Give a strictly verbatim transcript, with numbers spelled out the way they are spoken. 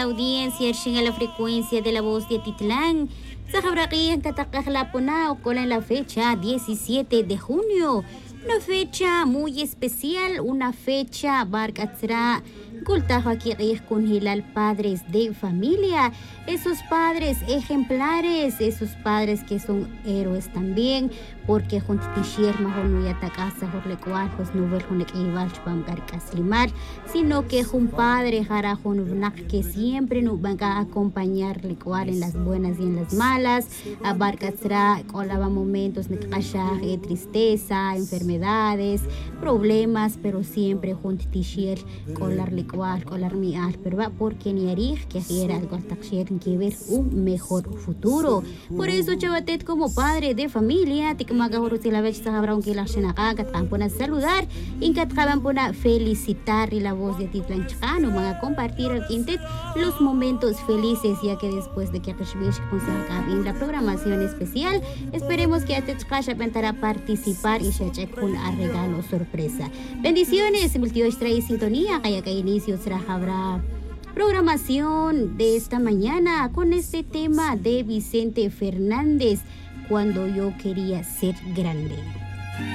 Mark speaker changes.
Speaker 1: Audiencia en la frecuencia de la voz de Titlán. Sahabraquían Tatakajlapona o en la fecha diecisiete de junio. Una fecha muy especial, una fecha barcatzra. Gultajo aquí con Hilal, padres de familia, esos padres ejemplares, esos padres que son héroes también, porque junto a Tishier mejor no ya casa por le cual pues no ver con el igual chupam limar, sino que un padre jara que siempre nos van a acompañar le cual en las buenas y en las malas, abarcazra colaba momentos de cachaje, tristeza, enfermedades, problemas, pero siempre junto a Tishier colarle cual colar mi ar, pero va porque ni arig que era algo que ver un mejor futuro. Por eso chavatet como padre de familia te que si la vez habrá un que la cena acá para saludar y que para felicitar y la voz de Titlán Chicano van a compartir al quintet los momentos felices, ya que después de que en la programación especial esperemos que a Techkasha para participar y se con a regalo sorpresa. Bendiciones, multios trae sintonía, que que inicio será habrá programación de esta mañana con este tema de Vicente Fernández, cuando yo quería ser grande.